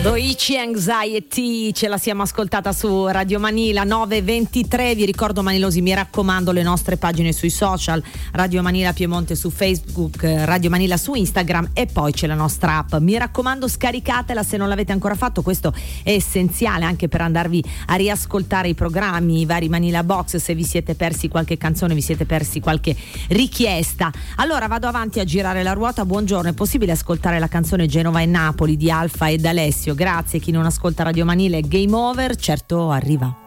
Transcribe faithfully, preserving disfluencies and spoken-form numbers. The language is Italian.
Doici Anxiety, ce la siamo ascoltata su Radio Manila nove e ventitré. Vi ricordo, manilosi, mi raccomando, le nostre pagine sui social: Radio Manila Piemonte su Facebook, Radio Manila su Instagram, e poi c'è la nostra app. Mi raccomando, scaricatela se non l'avete ancora fatto, questo è essenziale anche per andarvi a riascoltare i programmi, i vari Manila Box, se vi siete persi qualche canzone, vi siete persi qualche richiesta. Allora vado avanti a girare la ruota. Buongiorno, è possibile ascoltare la canzone Genova e Napoli di Alfa ed Alessio? Grazie. Chi non ascolta Radio Manila è game over. Certo, arriva.